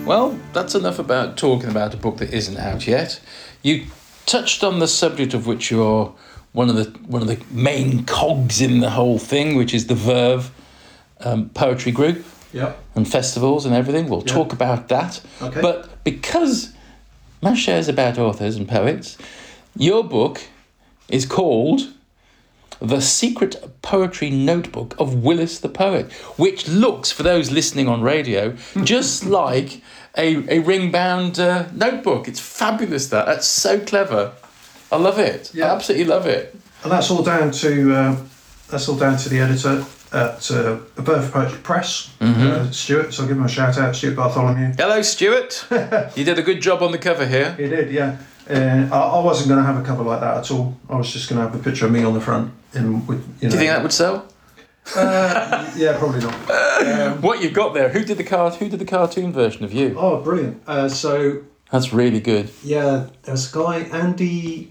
Well, that's enough about talking about a book that isn't out yet. You touched on the subject of which you're one of the main cogs in the whole thing, which is the Verve poetry group. Yep. And festivals and everything. We'll talk about that. Okay. But because my show is about authors and poets, your book is called The Secret Poetry Notebook of Willis the Poet, which looks, for those listening on radio, just like a ring-bound notebook. It's fabulous, that's so clever. I love it. Yeah. I absolutely love it. And that's all down to the editor at Verve Poetry Press, Stuart. So I'll give him a shout out, Stuart Bartholomew. Hello, Stuart. You did a good job on the cover here. He did, yeah. I wasn't going to have a cover like that at all. I was just going to have a picture of me on the front. Do you think that would sell? Yeah, probably not. What you've got there? Who did the cartoon version of you? Oh, brilliant! So that's really good. Yeah, there's a guy, Andy.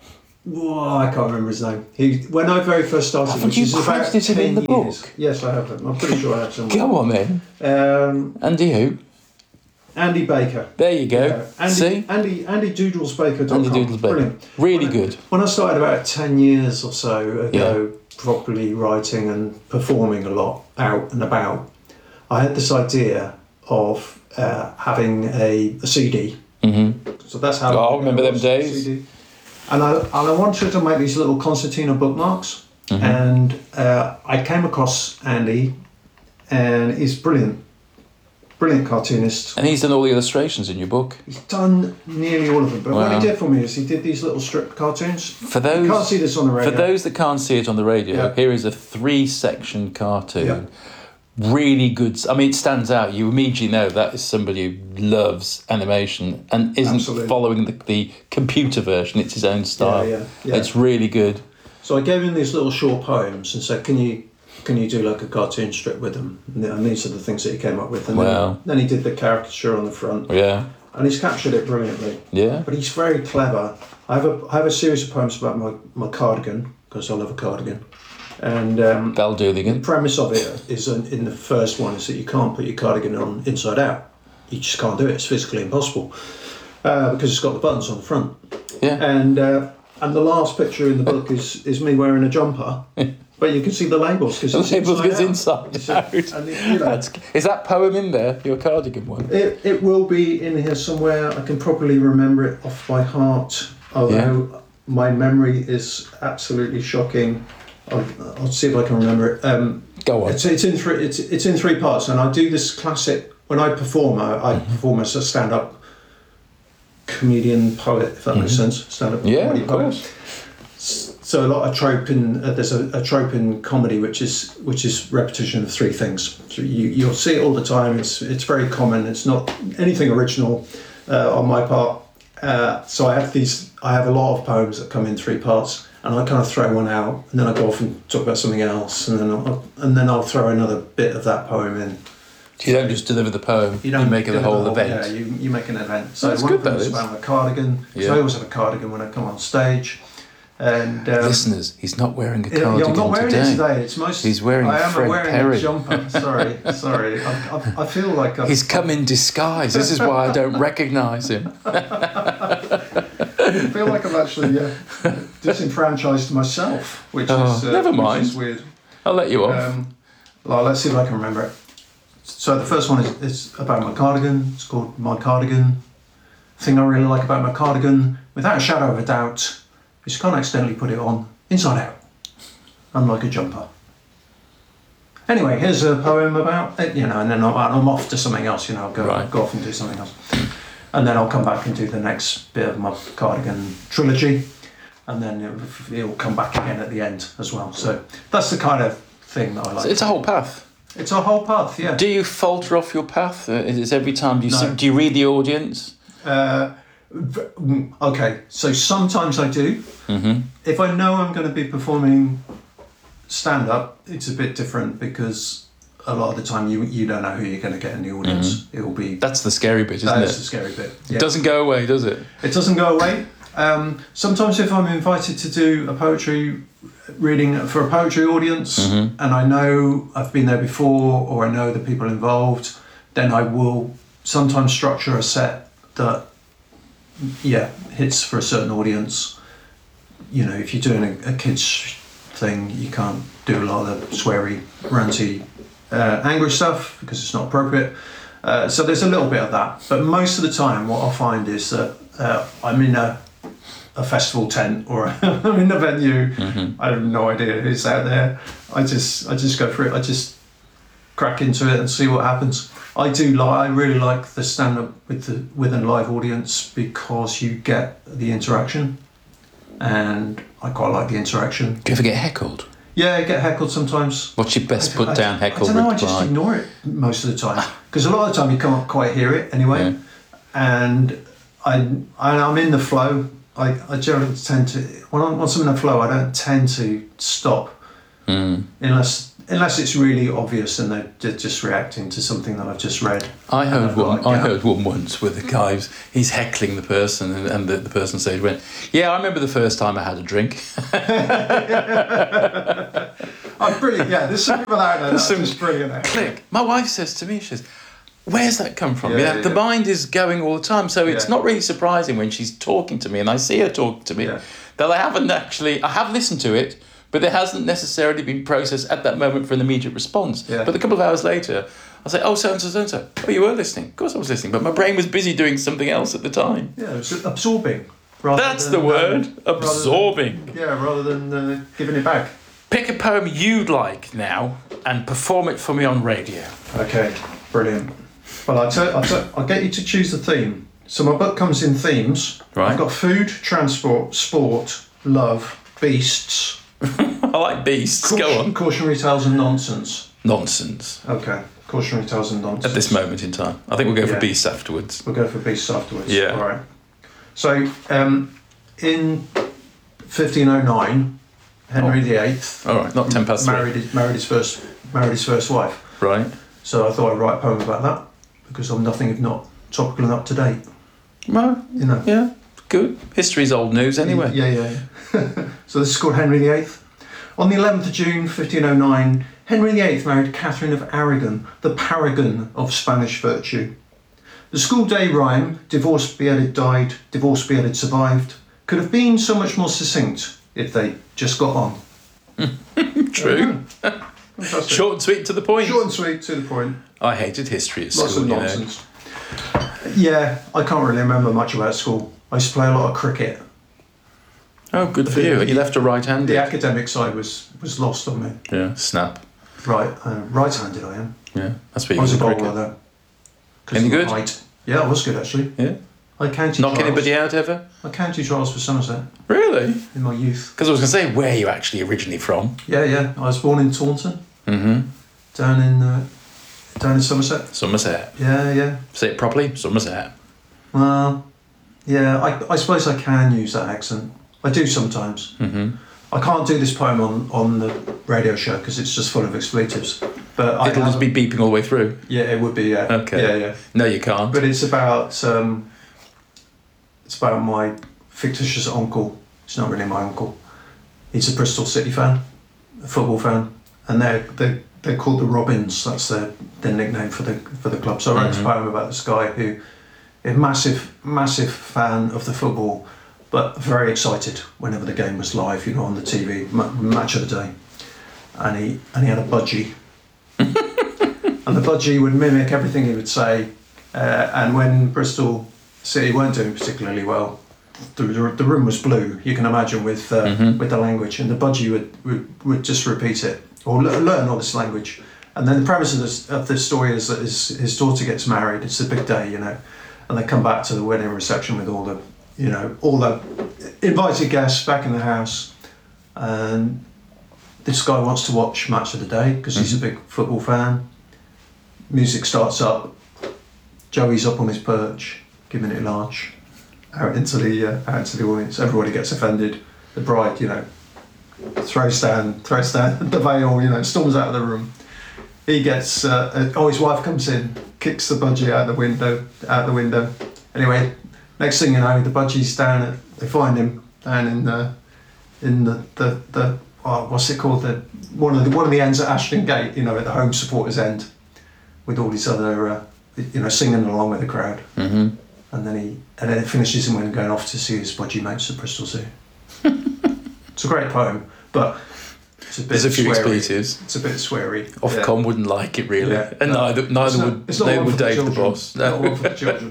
Oh, I can't remember his name. When I very first started, Haven't you credited him in the book? Yes, I have them. I'm pretty sure I have some. Go on then. Andy who? Andy Baker. There you go. Yeah. See? Andy Doodlesbaker.com. Andy Doodlesbaker. Brilliant. Really good. When I started about 10 years or so ago, properly writing and performing a lot out and about, I had this idea of having a CD. Mm-hmm. So that's how I remember them days. CD. And I wanted to make these little concertina bookmarks. Mm-hmm. And I came across Andy, and he's brilliant cartoonist. And he's done all the illustrations in your book. He's done nearly all of them. But what he did for me is he did these little strip cartoons. For those, you can't see this on the radio. For those that can't see it on the radio, here is a 3-section cartoon. Yeah. Really good. I mean, it stands out. You immediately know that is somebody who loves animation and isn't following the computer version. It's his own style. Yeah. It's really good. So I gave him these little short poems and said, can you do like a cartoon strip with them? And these are the things that he came up with. And then he did the caricature on the front. Yeah. And he's captured it brilliantly. Yeah. But he's very clever. I have a series of poems about my cardigan, because I love a cardigan. And the premise of it is in the first one is that you can't put your cardigan on inside out. You just can't do it. It's physically impossible because it's got the buttons on the front. Yeah. And the last picture in the book is me wearing a jumper, but you can see the labels because the labels goes inside out. And is that poem in there? Your cardigan one? It will be in here somewhere. I can probably remember it off by heart, although my memory is absolutely shocking. I'll see if I can remember it. Go on. It's in three parts, and I do this classic when I perform. I perform as a stand-up comedian poet, if that makes sense. Stand-up comedy poet. So a lot of trope there's a trope in comedy which is repetition of three things. So you'll see it all the time. It's very common. It's not anything original on my part. So I have a lot of poems that come in three parts. And I kind of throw one out, and then I go off and talk about something else, and then I'll throw another bit of that poem in. So you don't just deliver the poem; you make it a whole event. Yeah, you make an event. So that's one good. of them is about my cardigan. Yeah. So I always have a cardigan when I come on stage. And listeners, he's not wearing a cardigan I'm not wearing today. It today. It's mostly. He's wearing Fred Perry. A jumper. Sorry. I feel like he's come in disguise. This is why I don't recognise him. I feel like I've actually disenfranchised myself, which is never mind. Which is weird. I'll let you off. Let's see if I can remember it. So the first one is about my cardigan. It's called My Cardigan. The thing I really like about my cardigan, without a shadow of a doubt, is you can't accidentally put it on inside out, unlike a jumper. Anyway, here's a poem about it, and then I'm off to something else. I'll go off and do something else. And then I'll come back and do the next bit of my cardigan trilogy, and then it'll come back again at the end as well. So that's the kind of thing that I like. So it's a whole path. It's a whole path, yeah. Do you falter off your path? Is every time do you read the audience? Okay, so sometimes I do. Mm-hmm. If I know I'm going to be performing stand-up, it's a bit different because a lot of the time you don't know who you're going to get in the audience. Mm-hmm. It will be... That's the scary bit, isn't it? That's the scary bit. Yeah. It doesn't go away, does it? It doesn't go away. Sometimes if I'm invited to do a poetry reading for a poetry audience, and I know I've been there before or I know the people involved, then I will sometimes structure a set that, hits for a certain audience. You know, if you're doing a kids thing, you can't do a lot of the sweary, ranty, angry stuff because it's not appropriate. So there's a little bit of that, but most of the time what I'll find is that I'm in a festival tent or I'm in a venue. I have no idea who's out there. I just go for it. I just crack into it and see what happens. I really like the stand up with a live audience because you get the interaction, and I quite like the interaction. Do you ever get heckled? Yeah, I get heckled sometimes. What's your best put down heckle reply? I don't know, I just ignore it most of the time. Because a lot of the time you can't quite hear it anyway. Yeah. And I'm in the flow. I generally tend to, once I'm in the flow, I don't tend to stop. Unless it's really obvious and they're just reacting to something that I've just read. I heard one once where the guy he's heckling the person and the person said, "Yeah, I remember the first time I had a drink." Oh, brilliant! Yeah, there's some people out there that's just brilliant. Click. My wife says to me, she says, "Where's that come from?" The mind is going all the time, so it's not really surprising when she's talking to me and I see her talk to me that I have listened to it. But there hasn't necessarily been processed at that moment for an immediate response. Yeah. But a couple of hours later, I'll say, "Oh, so-and-so, so-and-so. Oh, you were listening." Of course I was listening, but my brain was busy doing something else at the time. Yeah, it was absorbing. That's the word, absorbing. Rather than giving it back. Pick a poem you'd like now and perform it for me on radio. Okay, brilliant. Well, I'll get you to choose the theme. So my book comes in themes. Right. I've got food, transport, sport, love, beasts. I like beasts. Go on. Cautionary tales and nonsense. Nonsense. Okay. Cautionary tales and nonsense. At this moment in time. I think we'll go for beasts afterwards. We'll go for beasts afterwards. Yeah. All right. So, in 1509, Henry VIII. All right. Not 3:10. Married his first wife. Right. So I thought I'd write a poem about that because I'm nothing if not topical and up to date. Well, you know. Yeah. Good. History's old news anyway. Yeah. So this is called Henry VIII. On the 11th of June 1509, Henry VIII married Catherine of Aragon, the paragon of Spanish virtue. The school day rhyme, divorced beheaded died, divorced beheaded survived, could have been so much more succinct if they just got on. True. Short and sweet to the point. Short and sweet to the point. I hated history at Lots school. Lots of nonsense. Yeah, I can't really remember much about school. I used to play a lot of cricket. Oh, good for you. You left or right-handed? The academic side was lost on me. Yeah, snap. Right-handed I am. Yeah, that's what you I was a bowler though. Any good? Height. Yeah, I was good actually. Yeah. I county Knock trials. anybody out ever? I county trials for Somerset. Really? In my youth. Because I was going to say, where are you actually originally from? Yeah. I was born in Taunton. Mm-hmm. Down in Somerset. Somerset. Yeah. Say it properly. Somerset. Well, yeah. I suppose I can use that accent. I do sometimes. Mm-hmm. I can't do this poem on the radio show because it's just full of expletives. But it'll just be beeping all the way through. Yeah, it would be. Yeah. Okay. Yeah. No, you can't. But it's about my fictitious uncle. It's not really my uncle. He's a Bristol City fan, a football fan, and they're called the Robins. That's their nickname for the club. So I wrote a poem about this guy who is massive fan of the football, but very excited whenever the game was live, on the TV, match of the day. And he had a budgie. And the budgie would mimic everything he would say. And when Bristol City weren't doing particularly well, the room was blue, you can imagine, with the language. And the budgie would just repeat it, or learn all this language. And then the premise of this story is that his daughter gets married. It's a big day, and they come back to the wedding reception with all the invited guests back in the house, and this guy wants to watch Match of the Day because he's a big football fan. Music starts up. Joey's up on his perch, giving it large out into the audience. Everybody gets offended. The bride, throws down the veil, storms out of the room. He gets his wife comes in, kicks the budgie out the window. Anyway, next thing you know, the budgie's down. They find him down in the what's it called? One of the ends at Ashton Gate, at the home supporters end, with all these other singing along with the crowd. Mm-hmm. And then it finishes him when going off to see his budgie mates at Bristol Zoo. It's a great poem, but it's a bit There's a few sweary. expletives. It's a bit sweary. Ofcom wouldn't like it really, Yeah. and neither would Dave the Boss. No. Not one for the children.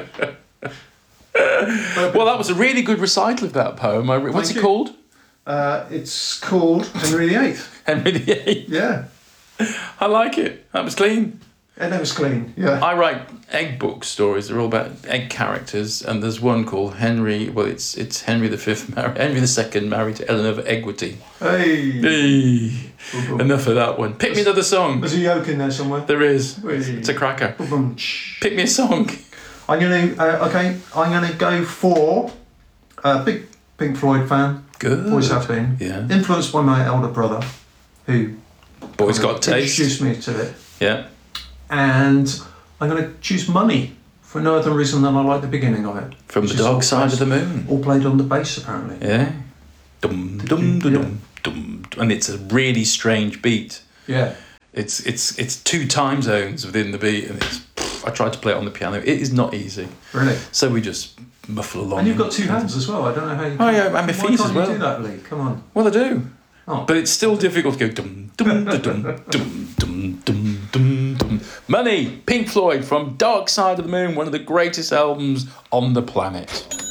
Well, that was a really good recital of that poem. What's it called? It's called Henry VIII. Henry VIII. Yeah. I like it. That was clean. And that was clean, yeah. I write egg book stories. They're all about egg characters, and there's one called Henry. Well, it's Henry Henry II married to Eleanor of Egwity. Hey. Enough of that one. Pick me another song. There's a yoke in there somewhere. There is. Hey. It's a cracker. Pick me a song. I'm gonna go for a big Pink Floyd fan. Good. Always have been. Yeah. Influenced by my elder brother, who Boy's got taste. introduced me to it. Yeah. And I'm going to choose Money for no other reason than I like the beginning of it. From the Dark Side of the Moon. All played on the bass, apparently. Yeah. Dum dum dum dum, and it's a really strange beat. Yeah. It's 2 time zones within the beat, and I tried to play it on the piano. It is not easy. Really? So we just muffle along. And you've got 2 hands as well. I don't know how you. Oh yeah, and my feet as well. Why can't you do that, Lee? Come on. Well, I do. Oh. But it's still difficult to go dum dum dum dum dum dum dum dum dum. Money, Pink Floyd from Dark Side of the Moon, one of the greatest albums on the planet.